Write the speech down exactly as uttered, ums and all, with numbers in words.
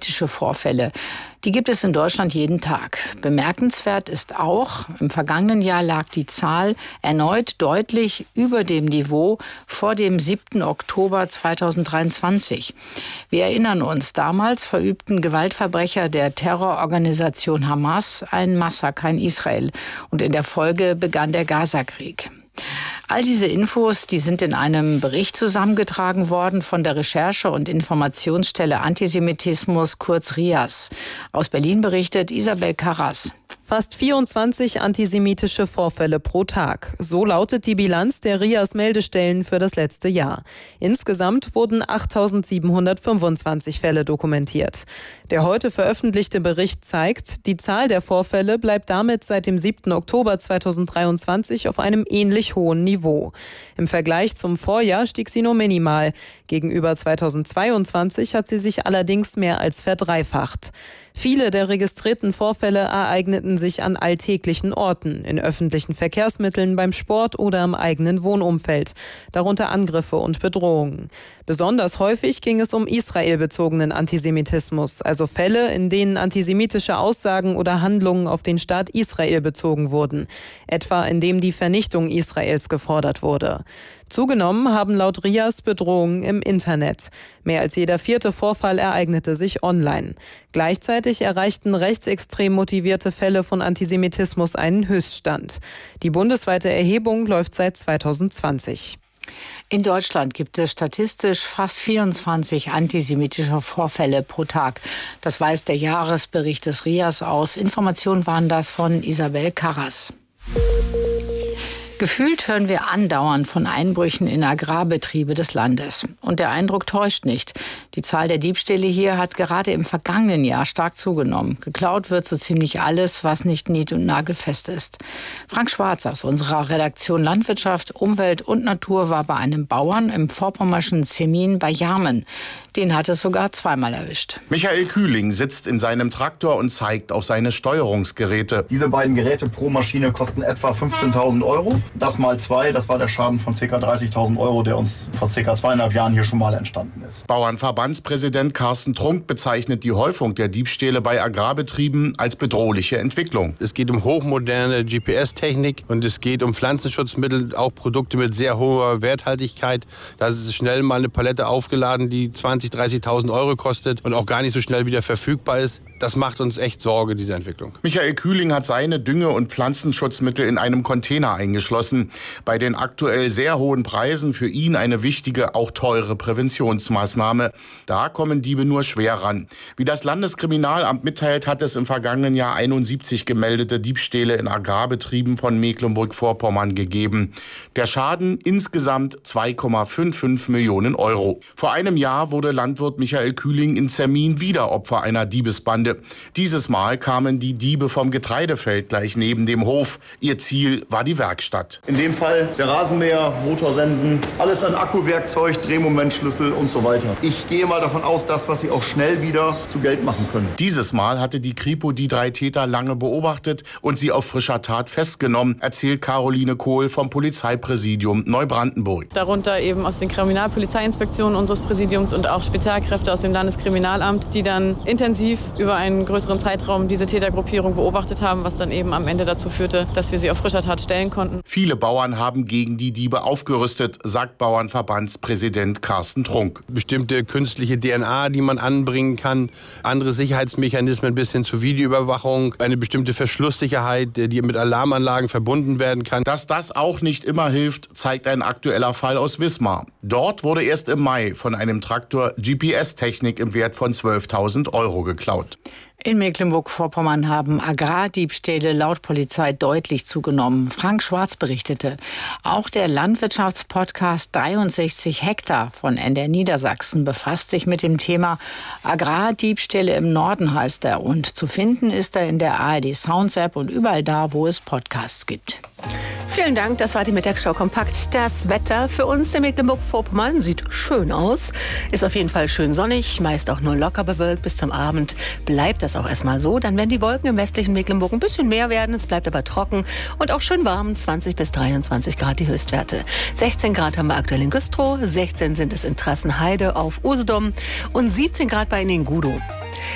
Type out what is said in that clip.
antisemitische Vorfälle. Die gibt es in Deutschland jeden Tag. Bemerkenswert ist auch, im vergangenen Jahr lag die Zahl erneut deutlich über dem Niveau vor dem siebten Oktober zweitausenddreiundzwanzig. Wir erinnern uns, damals verübten Gewaltverbrecher der Terrororganisation Hamas ein Massaker in Israel und in der Folge begann der Gazakrieg. All diese Infos, die sind in einem Bericht zusammengetragen worden von der Recherche- und Informationsstelle Antisemitismus, kurz RIAS. Aus Berlin berichtet Isabel Karras. Fast vierundzwanzig antisemitische Vorfälle pro Tag. So lautet die Bilanz der RIAS-Meldestellen für das letzte Jahr. Insgesamt wurden achttausendsiebenhundertfünfundzwanzig Fälle dokumentiert. Der heute veröffentlichte Bericht zeigt, die Zahl der Vorfälle bleibt damit seit dem siebten Oktober zweitausenddreiundzwanzig auf einem ähnlich hohen Niveau. Im Vergleich zum Vorjahr stieg sie nur minimal. Gegenüber zweitausendzweiundzwanzig hat sie sich allerdings mehr als verdreifacht. Viele der registrierten Vorfälle ereigneten sich an alltäglichen Orten, in öffentlichen Verkehrsmitteln, beim Sport oder im eigenen Wohnumfeld, darunter Angriffe und Bedrohungen. Besonders häufig ging es um israelbezogenen Antisemitismus, also Fälle, in denen antisemitische Aussagen oder Handlungen auf den Staat Israel bezogen wurden, etwa indem die Vernichtung Israels gefordert wurde. Zugenommen haben laut RIAS Bedrohungen im Internet. Mehr als jeder vierte Vorfall ereignete sich online. Gleichzeitig erreichten rechtsextrem motivierte Fälle von Antisemitismus einen Höchststand. Die bundesweite Erhebung läuft seit zweitausendzwanzig. In Deutschland gibt es statistisch fast vierundzwanzig antisemitische Vorfälle pro Tag. Das weist der Jahresbericht des RIAS aus. Informationen waren das von Isabel Karras. Gefühlt hören wir andauernd von Einbrüchen in Agrarbetriebe des Landes. Und der Eindruck täuscht nicht. Die Zahl der Diebstähle hier hat gerade im vergangenen Jahr stark zugenommen. Geklaut wird so ziemlich alles, was nicht nied- und nagelfest ist. Frank Schwarz aus unserer Redaktion Landwirtschaft, Umwelt und Natur war bei einem Bauern im vorpommerschen Zemin bei Jarmen. Den hat es sogar zweimal erwischt. Michael Kühling sitzt in seinem Traktor und zeigt auf seine Steuerungsgeräte. Diese beiden Geräte pro Maschine kosten etwa fünfzehntausend Euro. Das mal zwei, das war der Schaden von ca. dreißigtausend Euro, der uns vor ca. zweieinhalb Jahren hier schon mal entstanden ist. Bauernverbandspräsident Carsten Trunk bezeichnet die Häufung der Diebstähle bei Agrarbetrieben als bedrohliche Entwicklung. Es geht um hochmoderne G P S-Technik und es geht um Pflanzenschutzmittel, auch Produkte mit sehr hoher Werthaltigkeit. Da ist schnell mal eine Palette aufgeladen, die zwanzigtausend, dreißigtausend Euro kostet und auch gar nicht so schnell wieder verfügbar ist. Das macht uns echt Sorge, diese Entwicklung. Michael Kühling hat seine Dünge- und Pflanzenschutzmittel in einem Container eingeschlossen. Bei den aktuell sehr hohen Preisen für ihn eine wichtige, auch teure Präventionsmaßnahme. Da kommen Diebe nur schwer ran. Wie das Landeskriminalamt mitteilt, hat es im vergangenen Jahr einundsiebzig gemeldete Diebstähle in Agrarbetrieben von Mecklenburg-Vorpommern gegeben. Der Schaden insgesamt zwei Komma fünfundfünfzig Millionen Euro. Vor einem Jahr wurde Landwirt Michael Kühling in Zermin wieder Opfer einer Diebesbande. Dieses Mal kamen die Diebe vom Getreidefeld gleich neben dem Hof. Ihr Ziel war die Werkstatt. In dem Fall der Rasenmäher, Motorsensen, alles an Akkuwerkzeug, Drehmomentschlüssel und so weiter. Ich gehe mal davon aus, das, was sie auch schnell wieder zu Geld machen können. Dieses Mal hatte die Kripo die drei Täter lange beobachtet und sie auf frischer Tat festgenommen, erzählt Caroline Kohl vom Polizeipräsidium Neubrandenburg. Darunter eben aus den Kriminalpolizeiinspektionen unseres Präsidiums und auch Spezialkräfte aus dem Landeskriminalamt, die dann intensiv über einen größeren Zeitraum diese Tätergruppierung beobachtet haben, was dann eben am Ende dazu führte, dass wir sie auf frischer Tat stellen konnten. Viele Bauern haben gegen die Diebe aufgerüstet, sagt Bauernverbandspräsident Carsten Trunk. Bestimmte künstliche D N A, die man anbringen kann, andere Sicherheitsmechanismen bis hin zur Videoüberwachung, eine bestimmte Verschlusssicherheit, die mit Alarmanlagen verbunden werden kann. Dass das auch nicht immer hilft, zeigt ein aktueller Fall aus Wismar. Dort wurde erst im Mai von einem Traktor G P S-Technik im Wert von zwölftausend Euro geklaut. In Mecklenburg-Vorpommern haben Agrardiebstähle laut Polizei deutlich zugenommen. Frank Schwarz berichtete. Auch der Landwirtschaftspodcast dreiundsechzig Hektar von N D R Niedersachsen befasst sich mit dem Thema Agrardiebstähle im Norden, heißt er. Und zu finden ist er in der A R D Sounds App und überall da, wo es Podcasts gibt. Vielen Dank, das war die Mittagsschau kompakt. Das Wetter für uns in Mecklenburg-Vorpommern sieht schön aus. Ist auf jeden Fall schön sonnig, meist auch nur locker bewölkt. Bis zum Abend bleibt das auch erstmal so. Dann werden die Wolken im westlichen Mecklenburg ein bisschen mehr werden. Es bleibt aber trocken und auch schön warm. zwanzig bis dreiundzwanzig Grad die Höchstwerte. sechzehn Grad haben wir aktuell in Güstrow, sechzehn sind es in Trassenheide auf Usedom und siebzehn Grad bei Ihnen in Gudow.